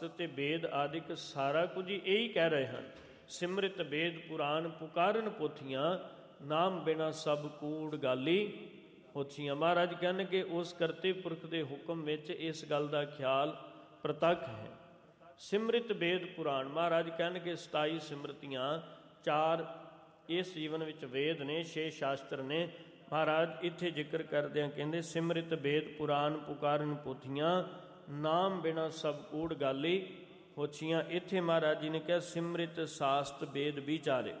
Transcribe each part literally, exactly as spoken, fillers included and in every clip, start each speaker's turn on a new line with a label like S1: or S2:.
S1: ਸ਼ਾਸਤਰ ਤੇ ਵੇਦ ਆਦਿਕ ਸਾਰਾ ਕੁਝ ਹੀ ਇਹੀ ਕਹਿ ਰਹੇ ਹਨ। ਸਿਮਰਿਤ ਵੇਦ ਪੁਰਾਣ ਪੁਕਾਰਨ ਪੋਥੀਆਂ, ਨਾਮ ਬਿਨਾ ਸਭ ਕੂੜ ਗਾਲੀ ਹੋਛੀਆਂ। ਮਹਾਰਾਜ ਕਹਿਣਗੇ ਉਸ ਕਰਤੇ ਪੁਰਖ ਦੇ ਹੁਕਮ ਵਿੱਚ ਇਸ ਗੱਲ ਦਾ ਖਿਆਲ ਪ੍ਰਤੱਖ ਹੈ। ਸਿਮਰਿਤ ਵੇਦ ਪੁਰਾਣ, ਮਹਾਰਾਜ ਕਹਿਣਗੇ ਸਤਾਈ ਸਿਮਰਤੀਆਂ, ਚਾਰ ਇਸ ਜੀਵਨ ਵਿੱਚ ਵੇਦ ਨੇ, ਛੇ ਸ਼ਾਸਤਰ ਨੇ। ਮਹਾਰਾਜ ਇੱਥੇ ਜ਼ਿਕਰ ਕਰਦਿਆਂ ਕਹਿੰਦੇ ਸਿਮਰਿਤ ਵੇਦ ਪੁਰਾਣ ਪੁਕਾਰਨ ਪੋਥੀਆਂ, ਨਾਮ ਬਿਨਾ ਸਭ ਕੂੜ ਗਾਲੀ ਹੋਛੀਆਂ। ਇੱਥੇ ਮਹਾਰਾਜ ਜੀ ਨੇ ਕਿਹਾ ਸਿਮਰਿਤ ਸ਼ਾਸਤ ਵੇਦ ਵਿਚਾਰੇ।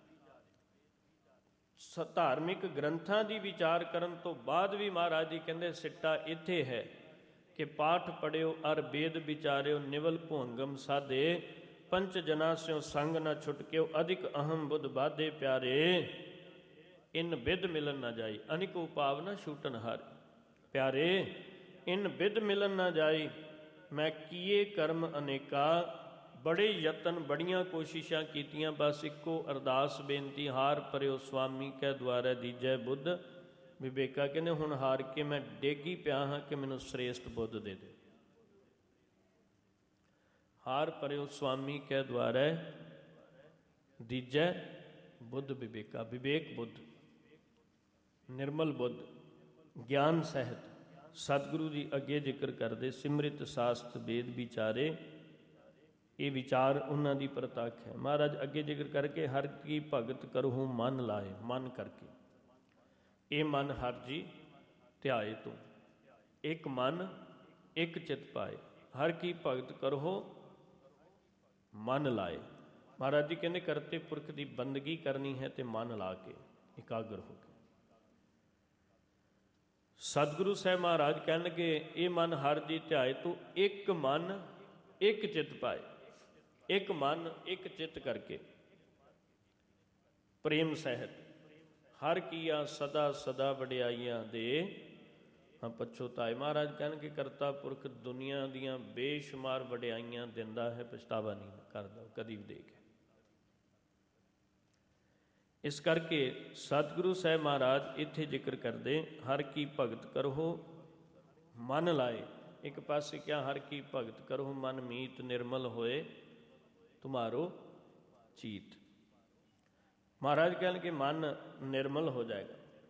S1: ਧਾਰਮਿਕ ਗ੍ਰੰਥਾਂ ਦੀ ਵਿਚਾਰ ਕਰਨ ਤੋਂ ਬਾਅਦ ਵੀ ਮਹਾਰਾਜ ਜੀ ਕਹਿੰਦੇ ਸਿੱਟਾ ਇੱਥੇ ਹੈ ਕਿ ਪਾਠ ਪੜਿਓ ਅਰ ਵੇਦ ਵਿਚਾਰਿਓ, ਨਿਵਲ ਭੁੰਗਮ ਸਾਧੇ, ਪੰਚ ਜਨਾ ਸਿਓ ਸੰਗ ਨਾ ਛੁਟਕਿਓ, ਅਧਿਕ ਅਹਮ ਬੁੱਧ ਬਾਧੇ ਪਿਆਰੇ, ਇਨ ਬਿਦ ਮਿਲਨ ਨਾ ਜਾਈ, ਅਨਿਕ ਉਪਾਵ ਨਾ ਛੂਟਨ ਹਾਰੇ। ਪਿਆਰੇ ਇਨ ਬਿਦ ਮਿਲਨ ਨਾ ਜਾਈ, ਮੈਂ ਕੀਏ ਕਰਮ ਅਨੇਕਾ, ਬੜੇ ਯਤਨ ਬੜੀਆਂ ਕੋਸ਼ਿਸ਼ਾਂ ਕੀਤੀਆਂ, ਬਸ ਇੱਕੋ ਅਰਦਾਸ ਬੇਨਤੀ, ਹਾਰ ਪਰਿਓ ਸੁਆਮੀ ਕੈ ਦੁਆਰੈ ਦੀਜੈ ਬੁੱਧ ਵਿਵੇਕਾ। ਕਹਿੰਦੇ ਹੁਣ ਹਾਰ ਕੇ ਮੈਂ ਡੇਗੀ ਪਿਆ ਹਾਂ ਕਿ ਮੈਨੂੰ ਸ੍ਰੇਸ਼ਟ ਬੁੱਧ ਦੇ ਦੇ। ਹਾਰ ਪਰਿਓ ਸੁਆਮੀ ਕੈ ਦੁਆਰੈ ਦੀਜੈ ਬੁੱਧ ਵਿਵੇਕਾ। ਵਿਵੇਕ ਬੁੱਧ, ਨਿਰਮਲ ਬੁੱਧ, ਗਿਆਨ ਸਹਿਤ ਸਤਿਗੁਰੂ ਜੀ ਅੱਗੇ ਜ਼ਿਕਰ ਕਰਦੇ ਸਿਮਰਿਤ ਸ਼ਾਸਤ ਵੇਦ ਵਿਚਾਰੇ। ਇਹ ਵਿਚਾਰ ਉਹਨਾਂ ਦੀ ਪ੍ਰਤੱਖ ਹੈ। ਮਹਾਰਾਜ ਅੱਗੇ ਜ਼ਿਕਰ ਕਰਕੇ ਹਰ ਕੀ ਭਗਤ ਕਰਹੁ ਮਨ ਲਾਏ, ਮਨ ਕਰਕੇ ਇਹ ਮਨ ਹਰ ਜੀ ਧਿਆਏ ਤੂੰ, ਇੱਕ ਮਨ ਇੱਕ ਚਿਤ ਪਾਏ, ਹਰ ਕੀ ਭਗਤ ਕਰਹੁ ਮਨ ਲਾਏ। ਮਹਾਰਾਜ ਜੀ ਕਹਿੰਦੇ ਕਰਤੇ ਪੁਰਖ ਦੀ ਬੰਦਗੀ ਕਰਨੀ ਹੈ ਤੇ ਮਨ ਲਾ ਕੇ ਇਕਾਗਰ ਹੋ ਕੇ। ਸਤਿਗੁਰੂ ਸਾਹਿਬ ਮਹਾਰਾਜ ਕਹਿਣਗੇ ਇਹ ਮਨ ਹਰ ਜੀ ਧਿਆਏ ਤੂੰ, ਇੱਕ ਮਨ ਇੱਕ ਚਿੱਤ ਪਾਏ। ਇੱਕ ਮਨ ਇੱਕ ਚਿੱਤ ਕਰਕੇ ਪ੍ਰੇਮ ਸਹਿਤ ਹਰ ਕੀਆ ਸਦਾ ਸਦਾ ਵਡਿਆਈਆਂ ਦੇ ਹਾਂ ਪਛੋਤਾਏ। ਮਹਾਰਾਜ ਕਹਿਣਗੇ ਕਰਤਾ ਪੁਰਖ ਦੁਨੀਆ ਦੀਆਂ ਬੇਸ਼ੁਮਾਰ ਵਡਿਆਈਆਂ ਦਿੰਦਾ ਹੈ, ਪਛਤਾਵਾ ਨਹੀਂ ਕਰਦਾ ਕਦੀ ਵੀ ਦੇ ਕੇ। ਇਸ ਕਰਕੇ ਸਤਿਗੁਰੂ ਸਾਹਿਬ ਮਹਾਰਾਜ ਇੱਥੇ ਜ਼ਿਕਰ ਕਰਦੇ ਹਰ ਕੀ ਭਗਤ ਕਰੋ ਮਨ ਲਾਏ। ਇੱਕ ਪਾਸੇ ਕਿਹਾ ਹਰ ਕੀ ਭਗਤ ਕਰੋ ਮਨ ਮੀਤ, ਨਿਰਮਲ ਹੋਏ ਤੁਮਾਰੋ ਚੀਤ। ਮਹਾਰਾਜ ਕਹਿਣਗੇ ਮਨ ਨਿਰਮਲ ਹੋ ਜਾਏਗਾ।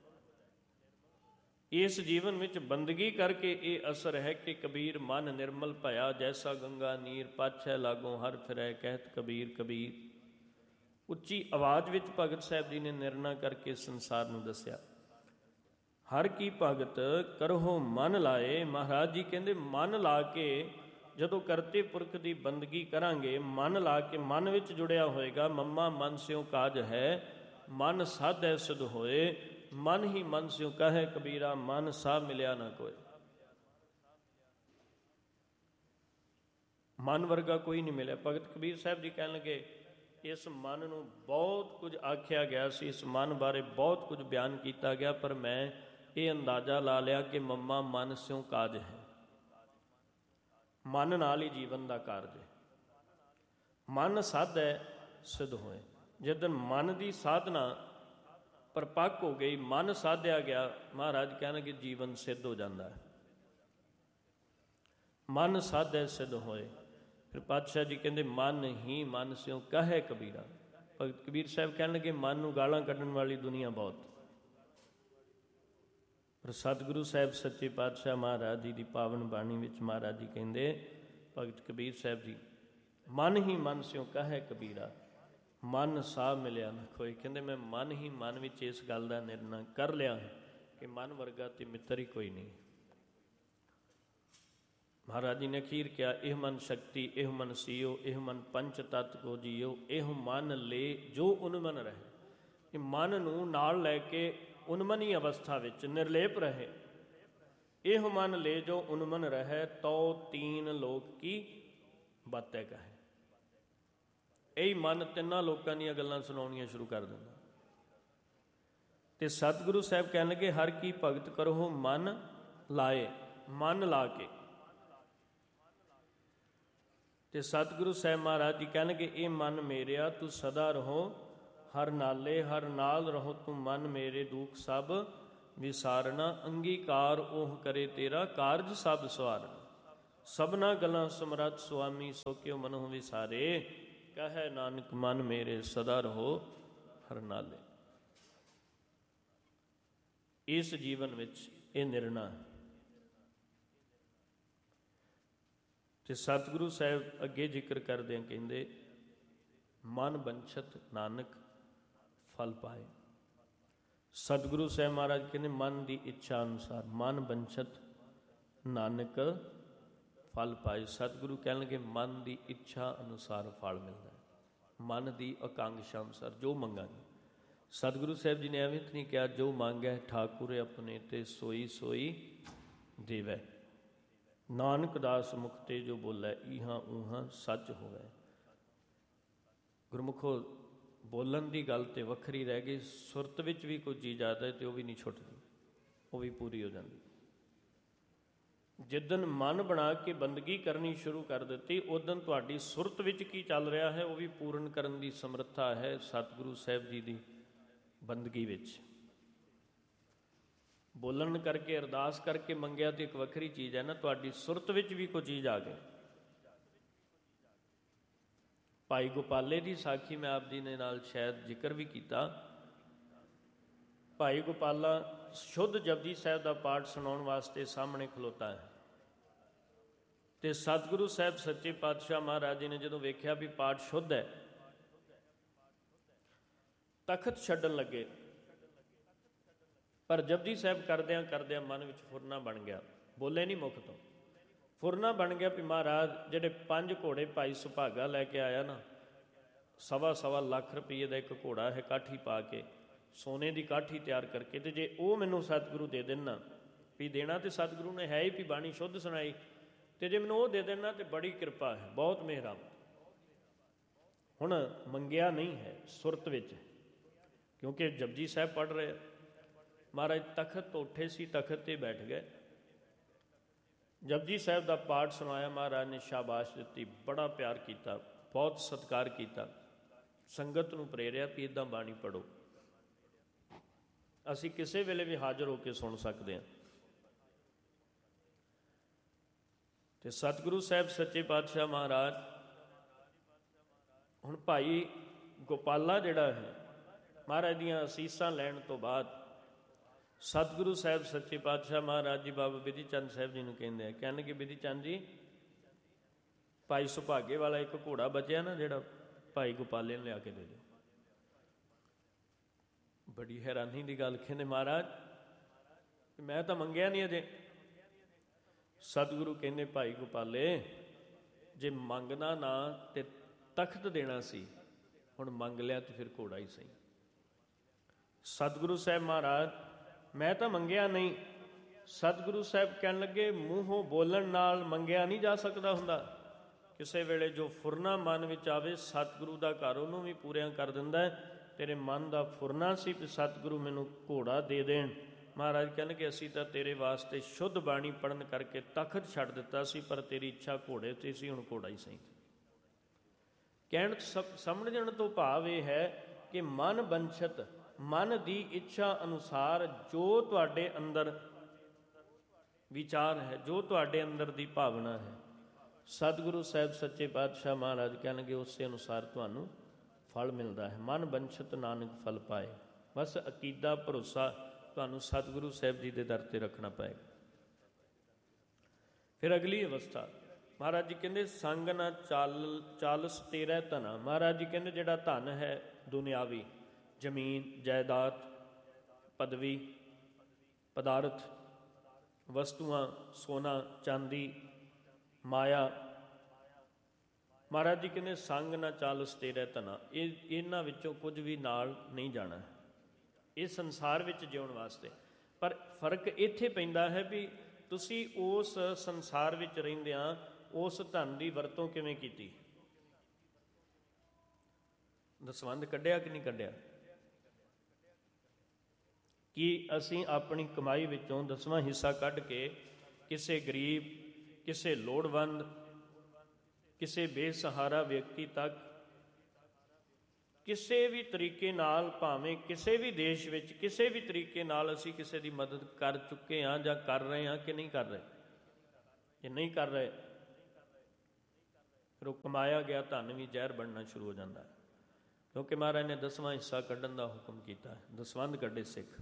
S1: ਇਸ ਜੀਵਨ ਵਿੱਚ ਬੰਦਗੀ ਕਰਕੇ ਇਹ ਅਸਰ ਹੈ ਕਿ ਕਬੀਰ ਮਨ ਨਿਰਮਲ ਭਇਆ, ਜੈਸਾ ਗੰਗਾ ਨੀਰ ਪਾਛੈ ਲਾਗੋਂ ਹਰ ਫਿਰੈ, ਕਹਿਤ ਕਬੀਰ ਕਬੀਰ। ਉੱਚੀ ਆਵਾਜ਼ ਵਿੱਚ ਭਗਤ ਸਾਹਿਬ ਜੀ ਨੇ ਨਿਰਣਾ ਕਰਕੇ ਸੰਸਾਰ ਨੂੰ ਦੱਸਿਆ ਹਰ ਕੀ ਭਗਤ ਕਰੋ ਮਨ ਲਾਏ। ਮਹਾਰਾਜ ਜੀ ਕਹਿੰਦੇ ਮਨ ਲਾ ਕੇ ਜਦੋਂ ਕਰਤੇ ਪੁਰਖ ਦੀ ਬੰਦਗੀ ਕਰਾਂਗੇ, ਮਨ ਲਾ ਕੇ ਮਨ ਵਿੱਚ ਜੁੜਿਆ ਹੋਏਗਾ। ਮੰਮਾ ਮਨ ਸਿਉ ਕਾਜ ਹੈ, ਮਨ ਸਾਧੈ ਸਿਧ ਹੋਏ, ਮਨ ਹੀ ਮਨ ਸਿਉ ਕਹੈ ਕਬੀਰਾ, ਮਨ ਸਾ ਮਿਲਿਆ ਨਾ ਕੋਇ। ਮਨ ਵਰਗਾ ਕੋਈ ਨਹੀਂ ਮਿਲਿਆ। ਭਗਤ ਕਬੀਰ ਸਾਹਿਬ ਜੀ ਕਹਿਣ ਲੱਗੇ ਇਸ ਮਨ ਨੂੰ ਬਹੁਤ ਕੁਝ ਆਖਿਆ ਗਿਆ ਸੀ, ਇਸ ਮਨ ਬਾਰੇ ਬਹੁਤ ਕੁਝ ਬਿਆਨ ਕੀਤਾ ਗਿਆ, ਪਰ ਮੈਂ ਇਹ ਅੰਦਾਜ਼ਾ ਲਾ ਲਿਆ ਕਿ ਮੰਮਾ ਮਨ ਸਿਉ ਕਾਜ ਹੈ। ਮਨ ਨਾਲ ਹੀ ਜੀਵਨ ਦਾ ਕਾਰਜ ਹੈ। ਮਨ ਸਾਧੈ ਸਿਧ ਹੋਏ। ਜਿੱਦਣ ਮਨ ਦੀ ਸਾਧਨਾ ਪਰਪੱਕ ਹੋ ਗਈ, ਮਨ ਸਾਧਿਆ ਗਿਆ, ਮਹਾਰਾਜ ਕਹਿਣਗੇ ਜੀਵਨ ਸਿੱਧ ਹੋ ਜਾਂਦਾ ਹੈ। ਮਨ ਸਾਧੈ ਸਿਧ ਹੋਏ। ਫਿਰ ਪਾਤਸ਼ਾਹ ਜੀ ਕਹਿੰਦੇ ਮਨ ਹੀ ਮਨ ਸਿਉ ਕਹੈ ਕਬੀਰਾ। ਭਗਤ ਕਬੀਰ ਸਾਹਿਬ ਕਹਿਣ ਲੱਗੇ ਮਨ ਨੂੰ ਗਾਲਾਂ ਕੱਢਣ ਵਾਲੀ ਦੁਨੀਆ ਬਹੁਤ, ਪਰ ਸਤਿਗੁਰੂ ਸਾਹਿਬ ਸੱਚੇ ਪਾਤਸ਼ਾਹ ਮਹਾਰਾਜ ਜੀ ਦੀ ਪਾਵਨ ਬਾਣੀ ਵਿੱਚ ਮਹਾਰਾਜ ਜੀ ਕਹਿੰਦੇ ਭਗਤ ਕਬੀਰ ਸਾਹਿਬ ਜੀ ਮਨ ਹੀ ਮਨ ਸਿਉ ਕਹੈ ਕਬੀਰਾ, ਮਨ ਸਾਹ ਮਿਲਿਆ ਨਾ ਕੋਈ। ਕਹਿੰਦੇ ਮੈਂ ਮਨ ਹੀ ਮਨ ਵਿੱਚ ਇਸ ਗੱਲ ਦਾ ਨਿਰਣਾ ਕਰ ਲਿਆ ਕਿ ਮਨ ਵਰਗਾ ਤੇ ਮਿੱਤਰ ਹੀ ਕੋਈ ਨਹੀਂ। ਮਹਾਰਾਜ ਜੀ ਨੇ ਅਖੀਰ ਕਿਹਾ ਇਹ ਮਨ ਸ਼ਕਤੀ ਇਹ ਮਨ ਸੀਓ, ਇਹ ਮਨ ਪੰਚ ਤਤ ਕੋ ਜੀਓ, ਇਹ ਮਨ ਲੈ ਜੋ ਉਨਮਨ ਰਹੇ। ਇਹ ਮਨ ਨੂੰ ਨਾਲ ਲੈ ਕੇ ਉਨਮਨੀ ਅਵਸਥਾ ਵਿੱਚ ਨਿਰਲੇਪ ਰਹੇ। ਇਹ ਮਨ ਲੈ ਜੋ ਉਨਮਨ ਰਹੇ, ਤੋ ਤੀਨ ਲੋਕ ਕੀ ਬਾਤੈ ਕਹੇ। ਇਹੀ ਮਨ ਤਿੰਨਾਂ ਲੋਕਾਂ ਦੀਆਂ ਗੱਲਾਂ ਸੁਣਾਉਣੀਆਂ ਸ਼ੁਰੂ ਕਰ ਦਿੰਦਾ। ਤੇ ਸਤਿਗੁਰੂ ਸਾਹਿਬ ਕਹਿਣ ਲੱਗੇ ਹਰ ਕੀ ਭਗਤ ਕਰੋ ਮਨ ਲਾਏ, ਮਨ ਲਾ ਕੇ। ਤੇ ਸਤਿਗੁਰੂ ਸਾਹਿਬ ਮਹਾਰਾਜ ਜੀ ਕਹਿਣਗੇ ਇਹ ਮਨ ਮੇਰਿਆ ਤੂੰ ਸਦਾ ਰਹੋ ਹਰ ਨਾਲੇ, ਹਰ ਨਾਲ ਰਹੋ ਤੂੰ ਮਨ ਮੇਰੇ, ਦੁੱਖ ਸਭ ਵਿਸਾਰਨਾ, ਅੰਗੀਕਾਰ ਉਹ ਕਰੇ ਤੇਰਾ ਕਾਰਜ ਸਭ ਸਵਾਰਨਾ। ਸਭਨਾ ਗਲਾਂ ਸਮਰੱਥ ਸੁਆਮੀ, ਸੋ ਕਿਉ ਮਨਹੁ ਵਿਸਾਰੇ। ਕਹੈ ਨਾਨਕ ਮਨ ਮੇਰੇ ਸਦਾ ਰਹੋ ਹਰਿ ਨਾਲੇ। ਇਸ ਜੀਵਨ ਵਿੱਚ ਇਹ ਨਿਰਣਾ ਹੈ। ਤੇ ਸਤਿਗੁਰੂ ਸਾਹਿਬ ਅੱਗੇ ਜ਼ਿਕਰ ਕਰਦਿਆਂ ਕਹਿੰਦੇ, ਮਨ ਬੰਛਤ ਨਾਨਕ ਫਲ ਪਾਏ। ਸਤਿਗੁਰੂ ਸਾਹਿਬ ਮਹਾਰਾਜ ਕਹਿੰਦੇ ਮਨ ਦੀ ਇੱਛਾ ਅਨੁਸਾਰ, ਮਨ ਬੰਛਤ ਨਾਨਕ ਫਲ ਪਾਏ। ਸਤਿਗੁਰੂ ਕਹਿਣਗੇ ਮਨ ਦੀ ਇੱਛਾ ਅਨੁਸਾਰ ਫਲ ਮਿਲਦਾ ਹੈ, ਮਨ ਦੀ ਆਕਾਂਖਸ਼ਾ ਅਨੁਸਾਰ ਜੋ ਮੰਗਾਂਗੇ। ਸਤਿਗੁਰੂ ਸਾਹਿਬ ਜੀ ਨੇ ਐਵੇਂ ਤਾਂ ਨਹੀਂ ਕਿਹਾ ਜੋ ਮੰਗੈ ਠਾਕੁਰ ਆਪਣੇ ਤੇ ਸੋਈ ਸੋਈ ਦੇਵੈ। ਨਾਨਕ ਦਾਸ ਮੁਖ ਤੇ ਜੋ ਬੋਲੇ, ਇਹਾਂ ਊਹਾਂ ਸੱਚ ਹੋਵੇ। ਗੁਰਮੁਖੋ ਬੋਲਣ ਦੀ ਗੱਲ ਤੇ ਵੱਖਰੀ ਰਹਿ ਗਈ, ਸੁਰਤ ਵਿੱਚ ਵੀ ਕੋਈ ਚੀਜ਼ ਆ ਜਾਏ ਤੇ ਉਹ ਵੀ ਨਹੀਂ ਛੁੱਟਦੀ, ਉਹ ਵੀ ਪੂਰੀ ਹੋ ਜਾਂਦੀ। ਜਿੱਦਣ ਮਨ ਬਣਾ ਕੇ ਬੰਦਗੀ ਕਰਨੀ ਸ਼ੁਰੂ ਕਰ ਦਿੱਤੀ, ਉਦਣ ਤੁਹਾਡੀ ਸੁਰਤ ਵਿੱਚ ਕੀ ਚੱਲ ਰਿਹਾ ਹੈ ਉਹ ਵੀ ਪੂਰਨ ਕਰਨ ਦੀ ਸਮਰੱਥਾ ਹੈ ਸਤਿਗੁਰੂ ਸਾਹਿਬ ਜੀ ਦੀ ਬੰਦਗੀ ਵਿੱਚ। ਬੋਲਣ ਕਰਕੇ, ਅਰਦਾਸ ਕਰਕੇ ਮੰਗਿਆ ਤੇ ਇੱਕ ਵੱਖਰੀ ਚੀਜ਼ ਹੈ ਨਾ, ਤੁਹਾਡੀ ਸੁਰਤ ਵਿੱਚ ਵੀ ਕੋਈ ਚੀਜ਼ ਆ ਗਈ। ਭਾਈ ਗੋਪਾਲੇ ਦੀ ਸਾਖੀ ਮੈਂ ਆਪ ਜੀ ਨੇ ਨਾਲ ਸ਼ਾਇਦ ਜ਼ਿਕਰ ਵੀ ਕੀਤਾ। ਭਾਈ ਗੋਪਾਲਾ ਸ਼ੁੱਧ ਜਪਜੀ ਸਾਹਿਬ ਦਾ ਪਾਠ ਸੁਣਾਉਣ ਵਾਸਤੇ ਸਾਹਮਣੇ ਖਲੋਤਾ ਹੈ ਤੇ ਸਤਿਗੁਰੂ ਸਾਹਿਬ ਸੱਚੇ ਪਾਤਸ਼ਾਹ ਮਹਾਰਾਜ ਜੀ ਨੇ ਜਦੋਂ ਵੇਖਿਆ ਵੀ ਪਾਠ ਸ਼ੁੱਧ ਹੈ, ਤਖਤ ਛੱਡਣ ਲੱਗੇ। ਪਰ ਜਪਜੀ ਸਾਹਿਬ ਕਰਦਿਆਂ ਕਰਦਿਆਂ ਮਨ ਵਿੱਚ ਫੁਰਨਾ ਬਣ ਗਿਆ, ਬੋਲੇ ਨਹੀਂ ਮੁਖ ਤੋਂ। ਫੁਰਨਾ ਬਣ ਗਿਆ ਵੀ ਮਹਾਰਾਜ ਜਿਹੜੇ ਪੰਜ ਘੋੜੇ ਭਾਈ ਸੁਭਾਗਾ ਲੈ ਕੇ ਆਇਆ ਨਾ, ਸਵਾ ਸਵਾ ਲੱਖ ਰੁਪਈਏ ਦਾ ਇੱਕ ਘੋੜਾ ਹੈ, ਕਾਠੀ ਪਾ ਕੇ ਸੋਨੇ ਦੀ ਕਾਠੀ ਤਿਆਰ ਕਰਕੇ, ਤੇ ਜੇ ਉਹ ਮੈਨੂੰ ਸਤਿਗੁਰੂ ਦੇ ਦੇਣਾ, ਵੀ ਦੇਣਾ ਤੇ ਸਤਿਗੁਰੂ ਨੇ ਹੈ ਹੀ, ਵੀ ਬਾਣੀ ਸ਼ੁੱਧ ਸੁਣਾਈ, ਤੇ ਜੇ ਮੈਨੂੰ ਉਹ ਦੇ ਦੇਣਾ ਤੇ ਬੜੀ ਕਿਰਪਾ ਹੈ, ਬਹੁਤ ਮਿਹਰਬਾਨ। ਹੁਣ ਮੰਗਿਆ ਨਹੀਂ ਹੈ, ਸੁਰਤ ਵਿੱਚ, ਕਿਉਂਕਿ ਜਪਜੀ ਸਾਹਿਬ ਪੜ੍ਹ ਰਹੇ। ਮਹਾਰਾਜ ਤਖਤ ਤੋਂ ਉੱਠੇ ਸੀ, ਤਖਤ 'ਤੇ ਬੈਠ ਗਏ, ਜਪਜੀ ਸਾਹਿਬ ਦਾ ਪਾਠ ਸੁਣਾਇਆ। ਮਹਾਰਾਜ ਨੇ ਸ਼ਾਬਾਸ਼ ਦਿੱਤੀ, ਬੜਾ ਪਿਆਰ ਕੀਤਾ, ਬਹੁਤ ਸਤਿਕਾਰ ਕੀਤਾ, ਸੰਗਤ ਨੂੰ ਪ੍ਰੇਰਿਆ ਵੀ ਇੱਦਾਂ ਬਾਣੀ ਪੜ੍ਹੋ, ਅਸੀਂ ਕਿਸੇ ਵੇਲੇ ਵੀ ਹਾਜ਼ਰ ਹੋ ਕੇ ਸੁਣ ਸਕਦੇ ਹਾਂ। ਤੇ ਸਤਿਗੁਰੂ ਸਾਹਿਬ ਸੱਚੇ ਪਾਤਸ਼ਾਹ ਮਹਾਰਾਜ ਹੁਣ ਭਾਈ ਗੋਪਾਲਾ ਜਿਹੜਾ ਹੈ, ਮਹਾਰਾਜ ਦੀਆਂ ਅਸੀਸਾਂ ਲੈਣ ਤੋਂ ਬਾਅਦ ਸਤਿਗੁਰੂ ਸਾਹਿਬ ਸੱਚੇ ਪਾਤਸ਼ਾਹ ਮਹਾਰਾਜ ਜੀ ਬਾਬਾ ਬਿਧੀ ਚੰਦ ਸਾਹਿਬ ਜੀ ਨੂੰ ਕਹਿੰਦੇ ਆ, ਕਹਿਣਗੇ ਬਿਧੀ ਚੰਦ ਜੀ, ਭਾਈ ਸੁਭਾਗੇ ਵਾਲਾ ਇੱਕ ਘੋੜਾ ਬਚਿਆ ਨਾ, ਜਿਹੜਾ ਭਾਈ ਗੋਪਾਲੇ ਨੂੰ ਲਿਆ ਕੇ ਦੇ ਦਿਓ। ਬੜੀ ਹੈਰਾਨੀ ਦੀ ਗੱਲ, ਕਹਿੰਦੇ ਮਹਾਰਾਜ ਮੈਂ ਤਾਂ ਮੰਗਿਆ ਨਹੀਂ ਅਜੇ। ਸਤਿਗੁਰੂ ਕਹਿੰਦੇ ਭਾਈ ਗੋਪਾਲੇ, ਜੇ ਮੰਗਣਾ ਨਾ ਤੇ ਤਖਤ ਦੇਣਾ ਸੀ, ਹੁਣ ਮੰਗ ਲਿਆ ਤੇ ਫਿਰ ਘੋੜਾ ਹੀ ਸਹੀ। ਸਤਿਗੁਰੂ ਸਾਹਿਬ ਮਹਾਰਾਜ, ਮੈਂ ਤਾਂ ਮੰਗਿਆ ਨਹੀਂ। ਸਤਿਗੁਰੂ ਸਾਹਿਬ ਕਹਿਣ ਲੱਗੇ, ਮੂੰਹੋਂ ਬੋਲਣ ਨਾਲ ਮੰਗਿਆ ਨਹੀਂ ਜਾ ਸਕਦਾ ਹੁੰਦਾ। ਕਿਸੇ ਵੇਲੇ ਜੋ ਫੁਰਨਾ ਮਨ ਵਿੱਚ ਆਵੇ, ਸਤਿਗੁਰੂ ਦਾ ਘਰ ਉਹਨੂੰ ਵੀ ਪੂਰਿਆਂ ਕਰ ਦਿੰਦਾ ਹੈ। ਤੇਰੇ ਮਨ ਦਾ ਫੁਰਨਾ ਸੀ ਵੀ ਸਤਿਗੁਰੂ ਮੈਨੂੰ ਘੋੜਾ ਦੇ ਦੇਣ। ਮਹਾਰਾਜ ਕਹਿਣਗੇ, ਅਸੀਂ ਤਾਂ ਤੇਰੇ ਵਾਸਤੇ ਸ਼ੁੱਧ ਬਾਣੀ ਪੜ੍ਹਨ ਕਰਕੇ ਤਖਤ ਛੱਡ ਦਿੱਤਾ ਸੀ, ਪਰ ਤੇਰੀ ਇੱਛਾ ਘੋੜੇ 'ਤੇ ਸੀ, ਹੁਣ ਘੋੜਾ ਹੀ ਸਹੀ। ਕਹਿਣ ਸਮਝਣ ਤੋਂ ਭਾਵ ਇਹ ਹੈ ਕਿ ਮਨ ਬੰਛਤ, ਮਨ ਦੀ ਇੱਛਾ ਅਨੁਸਾਰ ਜੋ ਤੁਹਾਡੇ ਅੰਦਰ ਵਿਚਾਰ ਹੈ, ਜੋ ਤੁਹਾਡੇ ਅੰਦਰ ਦੀ ਭਾਵਨਾ ਹੈ, ਸਤਿਗੁਰੂ ਸਾਹਿਬ ਸੱਚੇ ਪਾਤਸ਼ਾਹ ਮਹਾਰਾਜ ਕਹਿਣਗੇ ਉਸੇ ਅਨੁਸਾਰ ਤੁਹਾਨੂੰ ਫਲ ਮਿਲਦਾ ਹੈ। ਮਨ ਬੰਛਤ ਨਾਨਕ ਫਲ ਪਾਏ। ਬਸ ਅਕੀਦਾ ਭਰੋਸਾ ਤੁਹਾਨੂੰ ਸਤਿਗੁਰੂ ਸਾਹਿਬ ਜੀ ਦੇ ਦਰ 'ਤੇ ਰੱਖਣਾ ਪਏਗਾ। ਫਿਰ ਅਗਲੀ ਅਵਸਥਾ ਮਹਾਰਾਜ ਜੀ ਕਹਿੰਦੇ, ਸੰਗ ਨਾ ਚਾਲ ਚਾਲਸ ਤੇਰਾ ਧਨਾ। ਮਹਾਰਾਜ ਜੀ ਕਹਿੰਦੇ ਜਿਹੜਾ ਧਨ ਹੈ ਦੁਨਿਆਵੀ, ਜ਼ਮੀਨ ਜਾਇਦਾਦ, ਪਦਵੀ, ਪਦਾਰਥ, ਵਸਤੂਆਂ, ਸੋਨਾ ਚਾਂਦੀ, ਮਾਇਆ, ਮਹਾਰਾਜ ਜੀ ਕਹਿੰਦੇ ਸੰਗ ਨਾ ਚਾਲਸ ਤੇਰਾ ਧਨਾ। ਇਹ ਇਹਨਾਂ ਵਿੱਚੋਂ ਕੁਝ ਵੀ ਨਾਲ ਨਹੀਂ ਜਾਣਾ ਇਹ ਸੰਸਾਰ ਵਿੱਚ ਜਿਉਣ ਵਾਸਤੇ। ਪਰ ਫਰਕ ਇੱਥੇ ਪੈਂਦਾ ਹੈ ਵੀ ਤੁਸੀਂ ਉਸ ਸੰਸਾਰ ਵਿੱਚ ਰਹਿੰਦਿਆਂ ਉਸ ਧਨ ਦੀ ਵਰਤੋਂ ਕਿਵੇਂ ਕੀਤੀ, ਦਸਵੰਧ ਕੱਢਿਆ ਕਿ ਨਹੀਂ ਕੱਢਿਆ। ਕਿ ਅਸੀਂ ਆਪਣੀ ਕਮਾਈ ਵਿੱਚੋਂ ਦਸਵਾਂ ਹਿੱਸਾ ਕੱਢ ਕੇ ਕਿਸੇ ਗਰੀਬ, ਕਿਸੇ ਲੋੜਵੰਦ, ਕਿਸੇ ਬੇਸਹਾਰਾ ਵਿਅਕਤੀ ਤੱਕ ਕਿਸੇ ਵੀ ਤਰੀਕੇ ਨਾਲ, ਭਾਵੇਂ ਕਿਸੇ ਵੀ ਦੇਸ਼ ਵਿੱਚ ਕਿਸੇ ਵੀ ਤਰੀਕੇ ਨਾਲ ਅਸੀਂ ਕਿਸੇ ਦੀ ਮਦਦ ਕਰ ਚੁੱਕੇ ਹਾਂ ਜਾਂ ਕਰ ਰਹੇ ਹਾਂ ਕਿ ਨਹੀਂ ਕਰ ਰਹੇ। ਜੇ ਨਹੀਂ ਕਰ ਰਹੇ ਫਿਰ ਉਹ ਕਮਾਇਆ ਗਿਆ ਧਨ ਵੀ ਜ਼ਹਿਰ ਬਣਨਾ ਸ਼ੁਰੂ ਹੋ ਜਾਂਦਾ ਹੈ, ਕਿਉਂਕਿ ਮਹਾਰਾਜ ਨੇ ਦਸਵਾਂ ਹਿੱਸਾ ਕੱਢਣ ਦਾ ਹੁਕਮ ਕੀਤਾ ਹੈ। ਦਸਵੰਧ ਕੱਢੇ ਸਿੱਖ,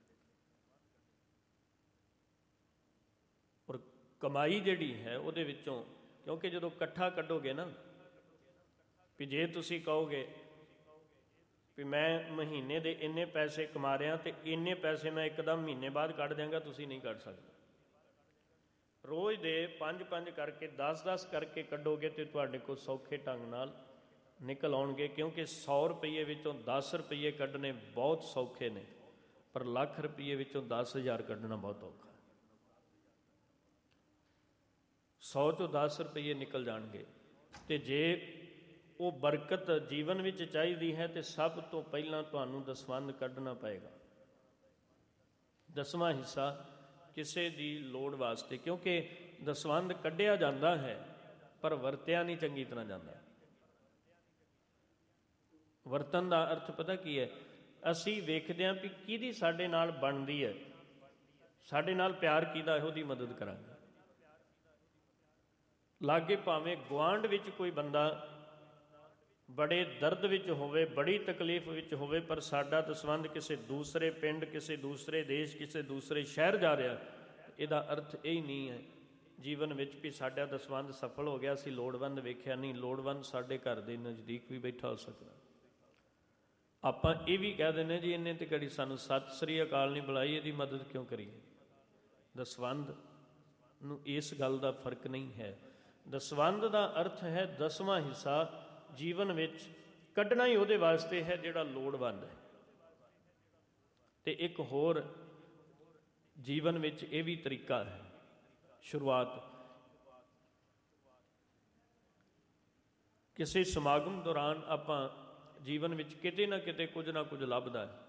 S1: ਔਰ ਕਮਾਈ ਜਿਹੜੀ ਹੈ ਉਹਦੇ ਵਿੱਚੋਂ, ਕਿਉਂਕਿ ਜਦੋਂ ਇਕੱਠਾ ਕੱਢੋਗੇ ਨਾ, ਵੀ ਜੇ ਤੁਸੀਂ ਕਹੋਗੇ ਵੀ ਮੈਂ ਮਹੀਨੇ ਦੇ ਇੰਨੇ ਪੈਸੇ ਕਮਾ ਰਿਹਾ ਅਤੇ ਇੰਨੇ ਪੈਸੇ ਮੈਂ ਇੱਕਦਮ ਮਹੀਨੇ ਬਾਅਦ ਕੱਢ ਦਿਆਂਗਾ, ਤੁਸੀਂ ਨਹੀਂ ਕੱਢ ਸਕਦੇ। ਰੋਜ਼ ਦੇ ਪੰਜ ਪੰਜ ਕਰਕੇ ਦਸ ਦਸ ਕਰਕੇ ਕੱਢੋਗੇ ਤੇ ਤੁਹਾਡੇ ਕੋਲ ਸੌਖੇ ਢੰਗ ਨਾਲ ਨਿਕਲ ਆਉਣਗੇ, ਕਿਉਂਕਿ ਸੌ ਰੁਪਈਏ ਵਿੱਚੋਂ ਦਸ ਰੁਪਈਏ ਕੱਢਣੇ ਬਹੁਤ ਸੌਖੇ ਨੇ, ਪਰ ਲੱਖ ਰੁਪਈਏ ਵਿੱਚੋਂ ਦਸ ਹਜ਼ਾਰ ਕੱਢਣਾ ਬਹੁਤ ਔਖਾ। ਸੌ ਚੋਂ ਦਸ ਰੁਪਈਏ ਨਿਕਲ ਜਾਣਗੇ। ਅਤੇ ਜੇ ਉਹ ਬਰਕਤ ਜੀਵਨ ਵਿੱਚ ਚਾਹੀਦੀ ਹੈ ਤੇ ਸਭ ਤੋਂ ਪਹਿਲਾਂ ਤੁਹਾਨੂੰ ਦਸਵੰਧ ਕੱਢਣਾ ਪਏਗਾ, ਦਸਵਾਂ ਹਿੱਸਾ ਕਿਸੇ ਦੀ ਲੋੜ ਵਾਸਤੇ, ਕਿਉਂਕਿ ਦਸਵੰਧ ਕੱਢਿਆ ਜਾਂਦਾ ਹੈ ਪਰ ਵਰਤਿਆ ਨਹੀਂ ਚੰਗੀ ਤਰ੍ਹਾਂ ਜਾਂਦਾ। ਵਰਤਨ ਦਾ ਅਰਥ ਪਤਾ ਕੀ ਹੈ? ਅਸੀਂ ਵੇਖਦੇ ਹਾਂ ਵੀ ਕਿਹਦੀ ਸਾਡੇ ਨਾਲ ਬਣਦੀ ਹੈ, ਸਾਡੇ ਨਾਲ ਪਿਆਰ ਕਿਹਦਾ ਹੈ, ਉਹਦੀ ਮਦਦ ਕਰਾਂਗੇ। ਲਾਗੇ ਭਾਵੇਂ ਗੁਆਂਢ ਵਿੱਚ ਕੋਈ ਬੰਦਾ ਬੜੇ ਦਰਦ ਵਿੱਚ ਹੋਵੇ, ਬੜੀ ਤਕਲੀਫ ਵਿੱਚ ਹੋਵੇ, ਪਰ ਸਾਡਾ ਦਸਵੰਧ ਕਿਸੇ ਦੂਸਰੇ ਪਿੰਡ, ਕਿਸੇ ਦੂਸਰੇ ਦੇਸ਼, ਕਿਸੇ ਦੂਸਰੇ ਸ਼ਹਿਰ ਜਾ ਰਿਹਾ, ਇਹਦਾ ਅਰਥ ਇਹ ਹੀ ਨਹੀਂ ਹੈ ਜੀਵਨ ਵਿੱਚ ਵੀ ਸਾਡਾ ਦਸਵੰਧ ਸਫਲ ਹੋ ਗਿਆ, ਅਸੀਂ ਲੋੜਵੰਦ ਵੇਖਿਆ ਨਹੀਂ। ਲੋੜਵੰਦ ਸਾਡੇ ਘਰ ਦੇ ਨਜ਼ਦੀਕ ਵੀ ਬੈਠਾ ਹੋ ਸਕਦਾ। ਆਪਾਂ ਇਹ ਵੀ ਕਹਿ ਦਿੰਦੇ ਜੀ ਇਹਨੇ ਤੇ ਕੜੀ ਸਾਨੂੰ ਸਤਿ ਸ੍ਰੀ ਅਕਾਲ ਨਹੀਂ ਬੁਲਾਈ, ਇਹਦੀ ਮਦਦ ਕਿਉਂ ਕਰੀਏ? ਦਸਵੰਧ ਨੂੰ ਇਸ ਗੱਲ ਦਾ ਫਰਕ ਨਹੀਂ ਹੈ। ਦਸਵੰਧ ਦਾ ਅਰਥ ਹੈ ਦਸਵਾਂ ਹਿੱਸਾ ਜੀਵਨ ਵਿੱਚ ਕੱਢਣਾ ਹੀ ਉਹਦੇ ਵਾਸਤੇ ਹੈ ਜਿਹੜਾ ਲੋੜਵੰਦ ਹੈ। ਤੇ ਇੱਕ ਹੋਰ ਜੀਵਨ ਵਿੱਚ ਇਹ ਵੀ ਤਰੀਕਾ ਹੈ, ਸ਼ੁਰੂਆਤ ਕਿਸੇ ਸਮਾਗਮ ਦੌਰਾਨ ਆਪਾਂ ਜੀਵਨ ਵਿੱਚ ਕਿਤੇ ਨਾ ਕਿਤੇ ਕੁਝ ਨਾ ਕੁਝ ਲੱਭਦਾ ਹੈ।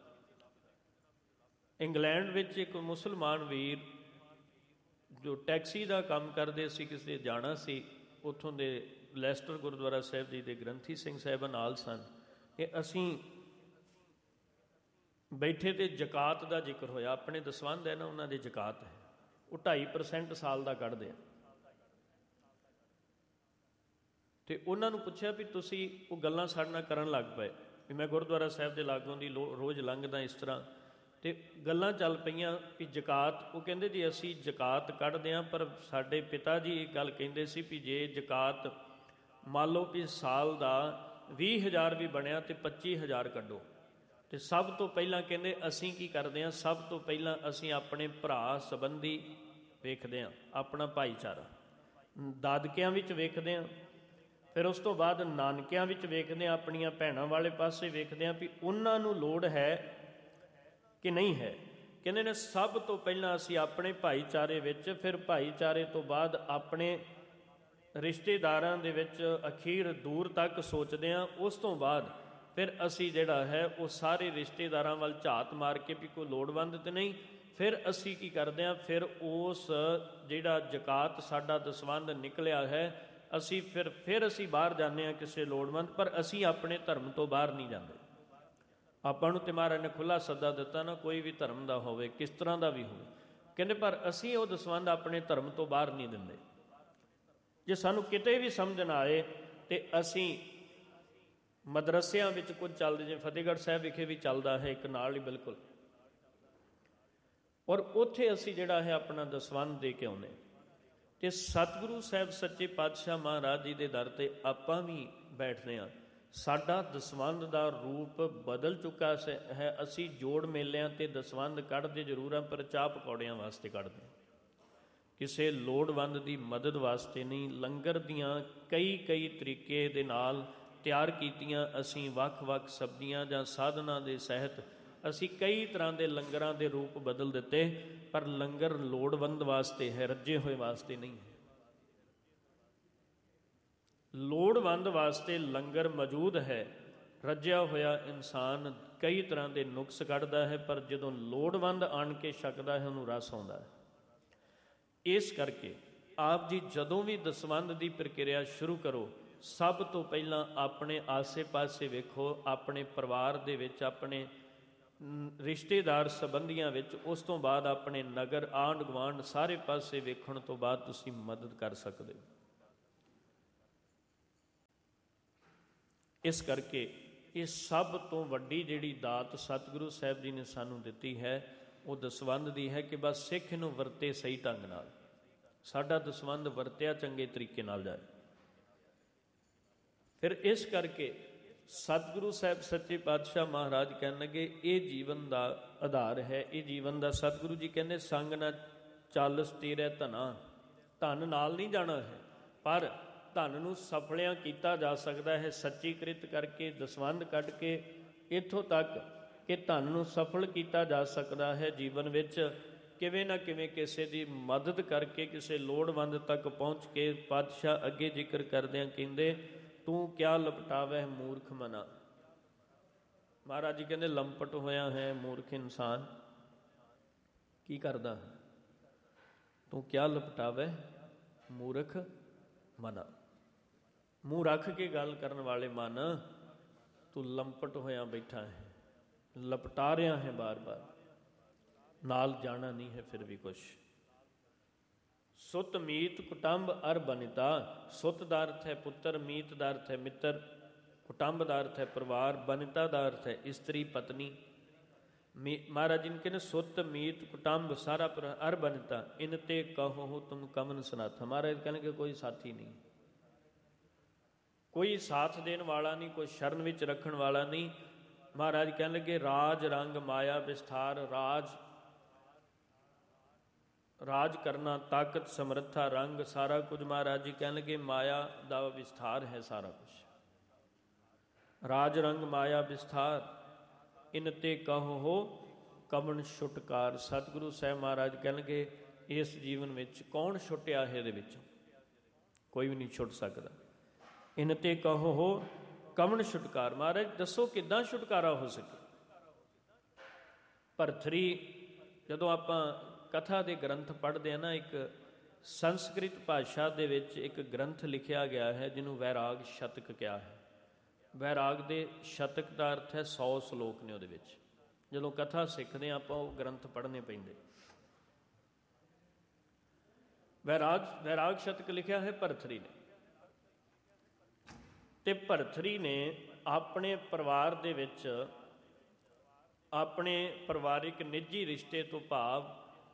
S1: ਇੰਗਲੈਂਡ ਵਿੱਚ ਇੱਕ ਮੁਸਲਮਾਨ ਵੀਰ ਜੋ ਟੈਕਸੀ ਦਾ ਕੰਮ ਕਰਦੇ ਸੀ, ਕਿਸੇ ਜਾਣਾ ਸੀ, ਉੱਥੋਂ ਦੇ ਲੈਸਟਰ ਗੁਰਦੁਆਰਾ ਸਾਹਿਬ ਜੀ ਦੇ ਗ੍ਰੰਥੀ ਸਿੰਘ ਸਾਹਿਬ ਨਾਲ ਸਨ। ਕਿ ਅਸੀਂ ਬੈਠੇ ਤੇ ਜ਼ਕਾਤ ਦਾ ਜ਼ਿਕਰ ਹੋਇਆ, ਆਪਣੇ ਦਸਵੰਧ ਹੈ ਨਾ ਉਹਨਾਂ ਦੇ ਜ਼ਕਾਤ ਹੈ, ਉਹ ਢਾਈ ਪਰਸੈਂਟ ਸਾਲ ਦਾ ਕੱਢਦੇ ਆ। ਅਤੇ ਉਹਨਾਂ ਨੂੰ ਪੁੱਛਿਆ ਵੀ ਤੁਸੀਂ, ਉਹ ਗੱਲਾਂ ਸਾਡੇ ਨਾਲ ਕਰਨ ਲੱਗ ਪਏ ਵੀ ਮੈਂ ਗੁਰਦੁਆਰਾ ਸਾਹਿਬ ਦੇ ਲਾਗੋਂ ਦੀ ਲੋ ਰੋਜ਼ ਲੰਘਦਾ ਇਸ ਤਰ੍ਹਾਂ, ਅਤੇ ਗੱਲਾਂ ਚੱਲ ਪਈਆਂ ਵੀ ਜ਼ਕਾਤ। ਉਹ ਕਹਿੰਦੇ ਜੀ ਅਸੀਂ ਜ਼ਕਾਤ ਕੱਢਦੇ ਹਾਂ, ਪਰ ਸਾਡੇ ਪਿਤਾ ਜੀ ਇਹ ਗੱਲ ਕਹਿੰਦੇ ਸੀ ਵੀ ਜੇ ਜ਼ਕਾਤ ਮੰਨ ਲਓ ਵੀ ਸਾਲ ਦਾ ਵੀਹ ਹਜ਼ਾਰ ਵੀ ਬਣਿਆ ਅਤੇ ਪੱਚੀ ਹਜ਼ਾਰ ਕੱਢੋ। ਅਤੇ ਸਭ ਤੋਂ ਪਹਿਲਾਂ ਕਹਿੰਦੇ ਅਸੀਂ ਕੀ ਕਰਦੇ ਹਾਂ, ਸਭ ਤੋਂ ਪਹਿਲਾਂ ਅਸੀਂ ਆਪਣੇ ਭਰਾ ਸੰਬੰਧੀ ਵੇਖਦੇ ਹਾਂ, ਆਪਣਾ ਭਾਈਚਾਰਾ ਦਾਦਕਿਆਂ ਵਿੱਚ ਵੇਖਦੇ ਹਾਂ, ਫਿਰ ਉਸ ਤੋਂ ਬਾਅਦ ਨਾਨਕਿਆਂ ਵਿੱਚ ਵੇਖਦੇ ਹਾਂ, ਆਪਣੀਆਂ ਭੈਣਾਂ ਵਾਲੇ ਪਾਸੇ ਵੇਖਦੇ ਹਾਂ ਵੀ ਉਹਨਾਂ ਨੂੰ ਲੋੜ ਹੈ ਕਿ ਨਹੀਂ ਹੈ। ਕਹਿੰਦੇ ਨੇ ਸਭ ਤੋਂ ਪਹਿਲਾਂ ਅਸੀਂ ਆਪਣੇ ਭਾਈਚਾਰੇ ਵਿੱਚ, ਫਿਰ ਭਾਈਚਾਰੇ ਤੋਂ ਬਾਅਦ ਆਪਣੇ ਰਿਸ਼ਤੇਦਾਰਾਂ ਦੇ ਵਿੱਚ, ਅਖੀਰ ਦੂਰ ਤੱਕ ਸੋਚਦੇ ਹਾਂ। ਉਸ ਤੋਂ ਬਾਅਦ ਫਿਰ ਅਸੀਂ ਜਿਹੜਾ ਹੈ ਉਹ ਸਾਰੇ ਰਿਸ਼ਤੇਦਾਰਾਂ ਵੱਲ ਝਾਤ ਮਾਰ ਕੇ ਵੀ ਕੋਈ ਲੋੜਵੰਦ ਤਾਂ ਨਹੀਂ, ਫਿਰ ਅਸੀਂ ਕੀ ਕਰਦੇ ਹਾਂ, ਫਿਰ ਉਸ ਜਿਹੜਾ ਜ਼ਕਾਤ ਸਾਡਾ ਦਸਵੰਧ ਨਿਕਲਿਆ ਹੈ, ਅਸੀਂ ਫਿਰ ਫਿਰ ਅਸੀਂ ਬਾਹਰ ਜਾਂਦੇ ਹਾਂ ਕਿਸੇ ਲੋੜਵੰਦ, ਪਰ ਅਸੀਂ ਆਪਣੇ ਧਰਮ ਤੋਂ ਬਾਹਰ ਨਹੀਂ ਜਾਂਦੇ। ਆਪਾਂ ਨੂੰ ਤੇ ਮਹਾਰਾਜ ਨੇ ਖੁੱਲ੍ਹਾ ਸੱਦਾ ਦਿੱਤਾ ਨਾ, ਕੋਈ ਵੀ ਧਰਮ ਦਾ ਹੋਵੇ, ਕਿਸ ਤਰ੍ਹਾਂ ਦਾ ਵੀ ਹੋਵੇ, ਕਹਿੰਦੇ ਪਰ ਅਸੀਂ ਉਹ ਦਸਵੰਧ ਆਪਣੇ ਧਰਮ ਤੋਂ ਬਾਹਰ ਨਹੀਂ ਦਿੰਦੇ। ਜੇ ਸਾਨੂੰ ਕਿਤੇ ਵੀ ਸਮਝ ਨਾ ਆਏ ਤੇ ਅਸੀਂ ਮਦਰਸਿਆਂ ਵਿੱਚ ਕੁਝ ਚੱਲਦੇ, ਜਿਵੇਂ ਫਤਿਹਗੜ੍ਹ ਸਾਹਿਬ ਵਿਖੇ ਵੀ ਚੱਲਦਾ ਹੈ ਇੱਕ ਨਾਲ ਹੀ ਬਿਲਕੁਲ, ਔਰ ਉੱਥੇ ਅਸੀਂ ਜਿਹੜਾ ਹੈ ਆਪਣਾ ਦਸਵੰਧ ਦੇ ਕੇ ਆਉਂਦੇ। ਅਤੇ ਸਤਿਗੁਰੂ ਸਾਹਿਬ ਸੱਚੇ ਪਾਤਸ਼ਾਹ ਮਹਾਰਾਜ ਜੀ ਦੇ ਦਰ 'ਤੇ ਆਪਾਂ ਵੀ ਬੈਠਦੇ ਹਾਂ। ਸਾਡਾ ਦਸਵੰਧ ਦਾ ਰੂਪ ਬਦਲ ਚੁੱਕਾ ਹੈ। ਅਸੀਂ ਜੋੜ ਮੇਲਿਆਂ 'ਤੇ ਦਸਵੰਧ ਕੱਢਦੇ ਜ਼ਰੂਰ ਹਾਂ, ਪਰ ਚਾਹ ਪਕੌੜਿਆਂ ਵਾਸਤੇ ਕੱਢਦੇ, ਕਿਸੇ ਲੋੜਵੰਦ ਦੀ ਮਦਦ ਵਾਸਤੇ ਨਹੀਂ। ਲੰਗਰ ਦੀਆਂ ਕਈ ਕਈ ਤਰੀਕੇ ਦੇ ਨਾਲ ਤਿਆਰ ਕੀਤੀਆਂ ਅਸੀਂ ਵੱਖ ਵੱਖ ਸਬਜ਼ੀਆਂ ਜਾਂ ਸਾਧਨਾਂ ਦੇ ਸਹਿਤ ਅਸੀਂ ਕਈ ਤਰ੍ਹਾਂ ਦੇ ਲੰਗਰਾਂ ਦੇ ਰੂਪ ਬਦਲ ਦਿੱਤੇ, ਪਰ ਲੰਗਰ ਲੋੜਵੰਦ ਵਾਸਤੇ ਹੈ, ਰੱਜੇ ਹੋਏ ਵਾਸਤੇ ਨਹੀਂ ਹੈ। ਲੋੜਵੰਦ ਵਾਸਤੇ ਲੰਗਰ ਮੌਜੂਦ ਹੈ। ਰੱਜਿਆ ਹੋਇਆ ਇਨਸਾਨ ਕਈ ਤਰ੍ਹਾਂ ਦੇ ਨੁਕਸ ਕੱਢਦਾ ਹੈ, ਪਰ ਜਦੋਂ ਲੋੜਵੰਦ ਆਣ ਕੇ ਛਕਦਾ ਹੈ ਉਹਨੂੰ ਰਸ ਆਉਂਦਾ ਹੈ। ਇਸ ਕਰਕੇ ਆਪ ਜੀ ਜਦੋਂ ਵੀ ਦਸਵੰਧ ਦੀ ਪ੍ਰਕਿਰਿਆ ਸ਼ੁਰੂ ਕਰੋ, ਸਭ ਤੋਂ ਪਹਿਲਾਂ ਆਪਣੇ ਆਸੇ ਪਾਸੇ ਵੇਖੋ, ਆਪਣੇ ਪਰਿਵਾਰ ਦੇ ਵਿੱਚ, ਆਪਣੇ ਰਿਸ਼ਤੇਦਾਰ ਸੰਬੰਧੀਆਂ ਵਿੱਚ, ਉਸ ਤੋਂ ਬਾਅਦ ਆਪਣੇ ਨਗਰ ਆਂਢ ਗੁਆਂਢ ਸਾਰੇ ਪਾਸੇ ਵੇਖਣ ਤੋਂ ਬਾਅਦ ਤੁਸੀਂ ਮਦਦ ਕਰ ਸਕਦੇ ਹੋ। ਇਸ ਕਰਕੇ ਇਹ ਸਭ ਤੋਂ ਵੱਡੀ ਜਿਹੜੀ ਦਾਤ ਸਤਿਗੁਰੂ ਸਾਹਿਬ ਜੀ ਨੇ ਸਾਨੂੰ ਦਿੱਤੀ ਹੈ ਉਹ ਦਸਵੰਧ ਦੀ ਹੈ ਕਿ ਬਸ ਸਿੱਖ ਇਹਨੂੰ ਵਰਤੇ ਸਹੀ ਢੰਗ ਨਾਲ, ਸਾਡਾ ਦਸਵੰਧ ਵਰਤਿਆ ਚੰਗੇ ਤਰੀਕੇ ਨਾਲ ਜਾਏ। ਫਿਰ ਇਸ ਕਰਕੇ ਸਤਿਗੁਰੂ ਸਾਹਿਬ ਸੱਚੇ ਪਾਤਸ਼ਾਹ ਮਹਾਰਾਜ ਕਹਿਣ ਲੱਗੇ ਇਹ ਜੀਵਨ ਦਾ ਆਧਾਰ ਹੈ, ਇਹ ਜੀਵਨ ਦਾ। ਸਤਿਗੁਰੂ ਜੀ ਕਹਿੰਦੇ ਸੰਗ ਨਾ ਚਾਲਸ ਤੇਰੇ ਧਨਾ, ਧਨ ਨਾਲ ਨਹੀਂ ਜਾਣਾ ਹੈ, ਪਰ ਧਨ ਨੂੰ ਸਫਲਿਆਂ ਕੀਤਾ ਜਾ ਸਕਦਾ ਹੈ ਸੱਚੀ ਕ੍ਰਿਤ ਕਰਕੇ, ਦਸਵੰਧ ਕੱਢ ਕੇ, ਇੱਥੋਂ ਤੱਕ ਕਿ ਧਨ ਨੂੰ ਸਫਲ ਕੀਤਾ ਜਾ ਸਕਦਾ ਹੈ ਜੀਵਨ ਵਿੱਚ ਕਿਵੇਂ ਨਾ ਕਿਵੇਂ ਕਿਸੇ ਦੀ ਮਦਦ ਕਰਕੇ, ਕਿਸੇ ਲੋੜਵੰਦ ਤੱਕ ਪਹੁੰਚ ਕੇ। ਪਾਤਸ਼ਾਹ ਅੱਗੇ ਜ਼ਿਕਰ ਕਰਦਿਆਂ ਕਹਿੰਦੇ ਤੂੰ ਕਿਆ ਲਪਟਾਵੈ ਮੂਰਖ ਮਨਾ। ਮਹਾਰਾਜ ਜੀ ਕਹਿੰਦੇ ਲੰਪਟ ਹੋਇਆ ਹੈ ਮੂਰਖ ਇਨਸਾਨ, ਕੀ ਕਰਦਾ ਹੈ? ਤੂੰ ਕਿਆ ਲਪਟਾਵੈ ਮੂਰਖ ਮਨਾ। ਮੂੰਹ ਰੱਖ ਕੇ ਗੱਲ ਕਰਨ ਵਾਲੇ ਮਨ, ਤੂੰ ਲੰਪਟ ਹੋਇਆ ਬੈਠਾ ਹੈ, ਲਪਟਾ ਰਿਹਾ ਹੈ ਬਾਰ ਬਾਰ, ਨਾਲ ਜਾਣਾ ਨਹੀਂ ਹੈ ਫਿਰ ਵੀ ਕੁਛ। ਸੁਤ ਮੀਤ ਕੁਟੰਬ ਅਰ ਬਨਿਤਾ। ਸੁਤ ਦਾ ਅਰਥ ਹੈ ਪੁੱਤਰ, ਮੀਤ ਦਾ ਅਰਥ ਹੈ ਮਿੱਤਰ, ਕੁਟੰਬ ਦਾ ਅਰਥ ਹੈ ਪਰਿਵਾਰ, ਬਨਿਤਾ ਦਾ ਅਰਥ ਹੈ ਇਸਤਰੀ ਪਤਨੀ। ਮੀ ਮਹਾਰਾਜ ਜੀ ਨੇ ਕਹਿੰਦੇ ਸੁਤ ਮੀਤ ਕੁਟੰਬ ਸਾਰਾ ਪਰ ਅਰ ਬਨਿਤਾ ਇਨ ਤੇ ਕਹੋ ਤੁਮ ਕਮਨ ਸਨਾਥ। ਮਹਾਰਾਜ ਕਹਿਣਗੇ ਕੋਈ ਸਾਥੀ ਨਹੀਂ, ਕੋਈ ਸਾਥ ਦੇਣ ਵਾਲਾ ਨਹੀਂ, ਕੋਈ ਸ਼ਰਨ ਵਿੱਚ ਰੱਖਣ ਵਾਲਾ ਨਹੀਂ। ਮਹਾਰਾਜ ਕਹਿਣ ਲੱਗੇ ਰਾਜ ਰੰਗ ਮਾਇਆ ਵਿਸਥਾਰ। ਰਾਜ ਰਾਜ ਕਰਨਾ, ਤਾਕਤ, ਸਮਰੱਥਾ, ਰੰਗ, ਸਾਰਾ ਕੁਝ ਮਹਾਰਾਜ ਜੀ ਕਹਿਣ ਲੱਗੇ ਮਾਇਆ ਦਾ ਵਿਸਥਾਰ ਹੈ ਸਾਰਾ ਕੁਝ। ਰਾਜ ਰੰਗ ਮਾਇਆ ਵਿਸਥਾਰ ਇਨ ਤੇ ਕਹੋ ਕਮਨ ਛੁਟਕਾਰ। ਸਤਿਗੁਰੂ ਸਾਹਿਬ ਮਹਾਰਾਜ ਕਹਿਣਗੇ ਇਸ ਜੀਵਨ ਵਿੱਚ ਕੌਣ ਛੁੱਟਿਆ ਹੈ? ਇਹਦੇ ਵਿੱਚ ਕੋਈ ਵੀ ਨਹੀਂ ਛੁੱਟ ਸਕਦਾ। ਇਨ ਤੇ ਕਹੋ ਕਮਨ ਛੁਟਕਾਰ। ਮਹਾਰਾਜ ਦੱਸੋ ਕਿੱਦਾਂ ਛੁਟਕਾਰਾ ਹੋ ਸਕੇ? ਭਰਥਰੀ, ਜਦੋਂ ਆਪਾਂ ਕਥਾ ਦੇ ਗ੍ਰੰਥ ਪੜ੍ਹਦੇ ਹਾਂ ਨਾ, ਇੱਕ ਸੰਸਕ੍ਰਿਤ ਭਾਸ਼ਾ ਦੇ ਵਿੱਚ ਇੱਕ ਗ੍ਰੰਥ ਲਿਖਿਆ ਗਿਆ ਹੈ ਜਿਹਨੂੰ ਵੈਰਾਗ ਸ਼ਤਕ ਕਿਹਾ ਹੈ। ਵੈਰਾਗ ਦੇ ਸ਼ਤਕ ਦਾ ਅਰਥ ਹੈ ਸੌ ਸਲੋਕ ਨੇ ਉਹਦੇ ਵਿੱਚ। ਜਦੋਂ ਕਥਾ ਸਿੱਖਦੇ ਹਾਂ ਆਪਾਂ ਉਹ ਗ੍ਰੰਥ ਪੜ੍ਹਨੇ ਪੈਂਦੇ। ਵੈਰਾਗ ਵੈਰਾਗ ਸ਼ਤਕ ਲਿਖਿਆ ਹੈ ਭਰਥਰੀ ਨੇ, ਤੇ ਭਰਥਰੀ ਨੇ ਆਪਣੇ ਪਰਿਵਾਰ ਦੇ ਵਿੱਚ ਆਪਣੇ ਪਰਿਵਾਰਿਕ ਨਿੱਜੀ ਰਿਸ਼ਤੇ ਤੋਂ ਭਾਵ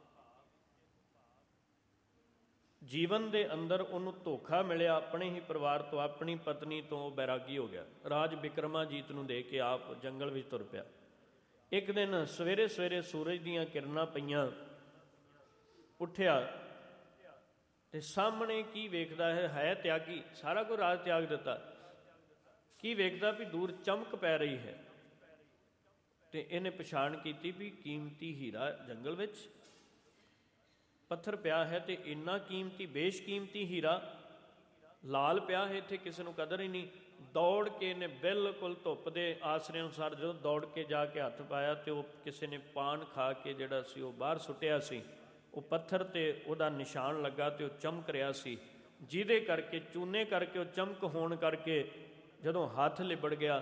S1: ਜੀਵਨ ਦੇ ਅੰਦਰ ਉਹਨੂੰ ਧੋਖਾ ਮਿਲਿਆ ਆਪਣੇ ਹੀ ਪਰਿਵਾਰ ਤੋਂ, ਆਪਣੀ ਪਤਨੀ ਤੋਂ, ਉਹ ਬੈਰਾਗੀ ਹੋ ਗਿਆ। ਰਾਜ ਬਿਕਰਮਾਜੀਤ ਨੂੰ ਦੇ ਕੇ ਆਪ ਜੰਗਲ ਵਿੱਚ ਤੁਰ ਪਿਆ। ਇੱਕ ਦਿਨ ਸਵੇਰੇ ਸਵੇਰੇ ਸੂਰਜ ਦੀਆਂ ਕਿਰਨਾਂ ਪਈਆਂ, ਉੱਠਿਆ ਤੇ ਸਾਹਮਣੇ ਕੀ ਵੇਖਦਾ ਹੈ? ਹੈ ਤਿਆਗੀ, ਸਾਰਾ ਕੁਝ ਰਾਜ ਤਿਆਗ ਦਿੱਤਾ। ਕੀ ਵੇਖਦਾ ਵੀ ਦੂਰ ਚਮਕ ਪੈ ਰਹੀ ਹੈ, ਤੇ ਇਹਨੇ ਪਛਾਣ ਕੀਤੀ ਵੀ ਕੀਮਤੀ ਹੀਰਾ ਜੰਗਲ ਵਿੱਚ ਪੱਥਰ ਪਿਆ ਹੈ, ਤੇ ਇੰਨਾ ਕੀਮਤੀ ਬੇਸ਼ਕੀਮਤੀ ਹੀਰਾ ਲਾਲ ਪਿਆ ਹੈ, ਇੱਥੇ ਕਿਸੇ ਨੂੰ ਕਦਰ ਹੀ ਨਹੀਂ। ਦੌੜ ਕੇ ਇਹਨੇ ਬਿਲਕੁਲ ਧੁੱਪ ਦੇ ਆਸਰੇ ਅਨੁਸਾਰ ਜਦੋਂ ਦੌੜ ਕੇ ਜਾ ਕੇ ਹੱਥ ਪਾਇਆ ਤੇ ਉਹ ਕਿਸੇ ਨੇ ਪਾਨ ਖਾ ਕੇ ਜਿਹੜਾ ਸੀ ਉਹ ਬਾਹਰ ਸੁੱਟਿਆ ਸੀ, ਉਹ ਪੱਥਰ ਤੇ ਉਹਦਾ ਨਿਸ਼ਾਨ ਲੱਗਾ ਤੇ ਉਹ ਚਮਕ ਰਿਹਾ ਸੀ, ਜਿਹਦੇ ਕਰਕੇ ਚੂਨੇ ਕਰਕੇ ਉਹ ਚਮਕ ਹੋਣ ਕਰਕੇ ਜਦੋਂ ਹੱਥ ਲਿਬੜ ਗਿਆ,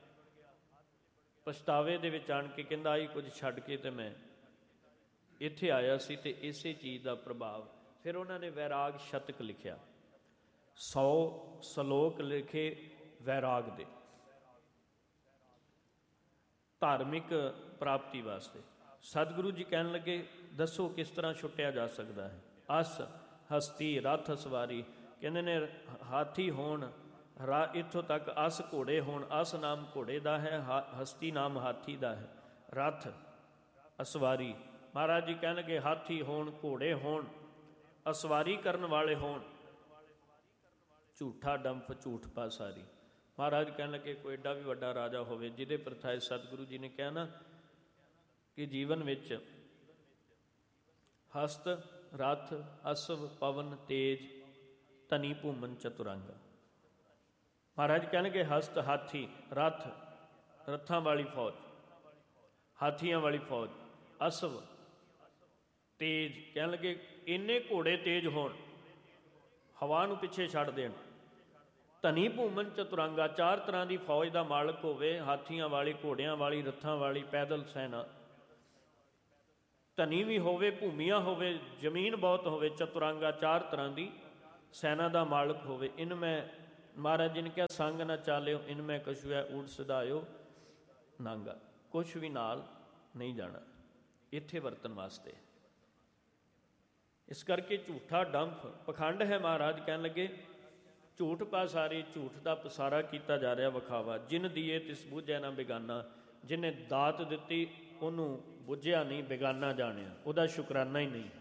S1: ਪਛਤਾਵੇ ਦੇ ਵਿੱਚ ਆਣ ਕੇ ਕਹਿੰਦਾ ਆਈ ਕੁਝ ਛੱਡ ਕੇ ਤੇ ਮੈਂ ਇੱਥੇ ਆਇਆ ਸੀ। ਤੇ ਇਸੇ ਚੀਜ਼ ਦਾ ਪ੍ਰਭਾਵ ਫਿਰ ਉਹਨਾਂ ਨੇ ਵੈਰਾਗ ਸ਼ਤਕ ਲਿਖਿਆ, ਸੌ ਸਲੋਕ ਲਿਖੇ ਵੈਰਾਗ ਦੇ ਧਾਰਮਿਕ ਪ੍ਰਾਪਤੀ ਵਾਸਤੇ। ਸਤਿਗੁਰੂ ਜੀ ਕਹਿਣ ਲੱਗੇ ਦੱਸੋ ਕਿਸ ਤਰ੍ਹਾਂ ਛੁੱਟਿਆ ਜਾ ਸਕਦਾ ਹੈ? ਅਸ ਹਸਤੀ ਰਥ ਸਵਾਰੀ, ਕਹਿੰਦੇ ਨੇ ਹਾਥੀ ਹੋਣ, ਰਾ ਇੱਥੋਂ ਤੱਕ ਅਸ ਘੋੜੇ ਹੋਣ। ਅਸ ਨਾਮ ਘੋੜੇ ਦਾ ਹੈ, ਹਸਤੀ ਨਾਮ ਹਾਥੀ ਦਾ ਹੈ, ਰਥ ਅਸਵਾਰੀ। ਮਹਾਰਾਜ ਜੀ ਕਹਿਣਗੇ ਹਾਥੀ ਹੋਣ, ਘੋੜੇ ਹੋਣ, ਅਸਵਾਰੀ ਕਰਨ ਵਾਲੇ ਹੋਣ, ਝੂਠਾ ਡੰਫ ਝੂਠ ਪਾਸਾਰੀ। ਮਹਾਰਾਜ ਕਹਿਣ ਲੱਗੇ ਕੋਈ ਏਡਾ ਵੀ ਵੱਡਾ ਰਾਜਾ ਹੋਵੇ ਜਿਹਦੇ ਪ੍ਰਥਾਏ ਸਤਿਗੁਰੂ ਜੀ ਨੇ ਕਿਹਾ ਨਾ ਕਿ ਜੀਵਨ ਵਿੱਚ ਹਸਤ ਰਥ ਅਸਵ ਪਵਨ ਤੇਜ ਧਨੀ ਭੂਮਨ ਚਤੁਰੰਗ। ਮਹਾਰਾਜ ਕਹਿਣਗੇ ਹਸਤ ਹਾਥੀ, ਰਥ ਰਥਾਂ ਵਾਲੀ ਫੌਜ, ਹਾਥੀਆਂ ਵਾਲੀ ਫੌਜ, ਅਸਵ ਤੇਜ, ਕਹਿਣ ਲੱਗੇ ਇੰਨੇ ਘੋੜੇ ਤੇਜ ਹੋਣ ਹਵਾ ਨੂੰ ਪਿੱਛੇ ਛੱਡ ਦੇਣ, ਧਨੀ ਭੂਮਨ ਚਤੁਰੰਗਾ, ਚਾਰ ਤਰ੍ਹਾਂ ਦੀ ਫੌਜ ਦਾ ਮਾਲਕ ਹੋਵੇ, ਹਾਥੀਆਂ ਵਾਲੀ, ਘੋੜਿਆਂ ਵਾਲੀ, ਰਥਾਂ ਵਾਲੀ, ਪੈਦਲ ਸੈਨਾ, ਧਨੀ ਵੀ ਹੋਵੇ, ਭੂਮੀਆਂ ਹੋਵੇ, ਜ਼ਮੀਨ ਬਹੁਤ ਹੋਵੇ, ਚਤੁਰੰਗਾ ਚਾਰ ਤਰ੍ਹਾਂ ਦੀ ਸੈਨਾ ਦਾ ਮਾਲਕ ਹੋਵੇ। ਇਨ ਮੈਂ महाराज जिन क्या संग न चालियो इनमें कछु है ऊट सिधायो नांगा, कुछ भी नाल नहीं जाना, इत्थे वरतन वास्ते। इस करके झूठा डंफ पखंड है। महाराज कहन लगे झूठ पासारी, झूठ का पसारा किया जा रहा विखावा। जिन दिए तिस बूझे ना बेगाना, जिन्हें दात दिती उन्हों बुझिया नहीं, बेगाना जानिया, उहदा शुकराना ही नहीं।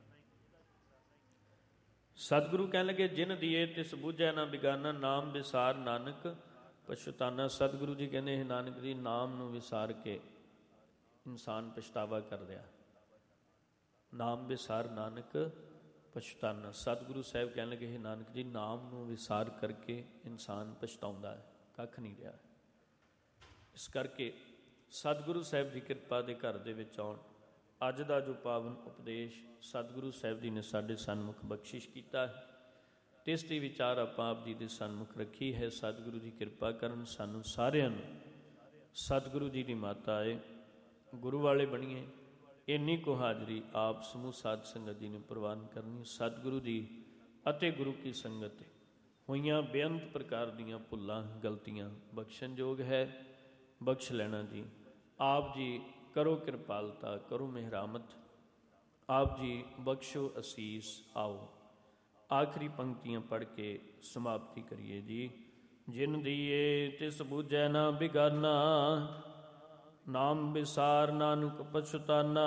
S1: सतगुरु कह लगे जिन दिए तिस बूझे ना बेगाना, नाम विसार नानक पछताना। सतगुरु जी कहते हैं नानक जी नाम नूं विसार के इंसान पछतावा कर दिया। नाम विसार नानक पछताना। सतगुरु साहब कह लगे नानक जी नाम नूं विसार करके इंसान पछताउंदा है, कख नहीं रहा। इस करके सतगुरु साहब की किरपा के घर दे विच आउण अज दा जो पावन उपदेश सतगुरु साहब जी ने साडे सन्मुख बख्शिश कीता है, तिस दी विचार आपां आप जी दे सन्मुख रखी है। सतगुरु जी किरपा करन, सानूं सारिआं नूं सतगुरु जी की माता है गुरु वाले बणीए। इन्नी को हाजरी आप समूह साध संगत जी ने प्रवान करनी। सतगुरु जी अते गुरु की संगत होइयां बेअंत प्रकार दीयां भुल्लां गलतियां बख्शण योग है, बख्श लेना जी। आप जी करो कृपालता, करो मेहरामत, आप जी बख्शो असीस। आओ आखिरी पंक्तियां पढ़ के समाप्ति करिए जी। जिन दिए तिस बूझै ना बिगाना, नाम विसार नानक पछताना।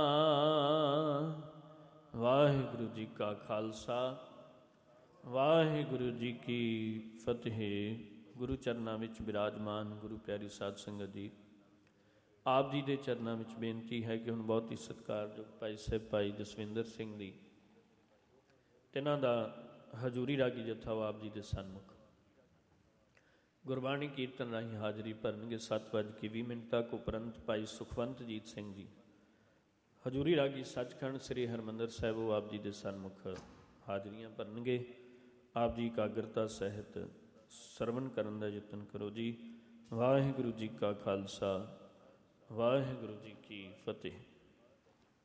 S1: वाहिगुरु जी का खालसा, वाहिगुरु जी की फतेह। गुरु चरनां विच विराजमान गुरु प्यारी साध संगत जी, आप जी के चरनां विच बेनती है कि हुण बहुत ही सत्कारयोग भाई साहब भाई जसविंदर सिंह जी तिन्हां दा हजूरी रागी जत्था आप जी के सन्मुख गुरबाणी कीर्तन राही हाजरी भरनगे। सत्त वज के भी मिनट तक उपरंत भाई सुखवंत जीत सिंह जी हजूरी रागी सचखंड श्री हरमंदर साहिब वो आप जी के सन्मुख हाजरियां भरनगे। आप जी एकाग्रता सहित सरवण करन दा यतन करो जी। वाहिगुरु जी का खालसा, वाहिगुरु जी की फतेह।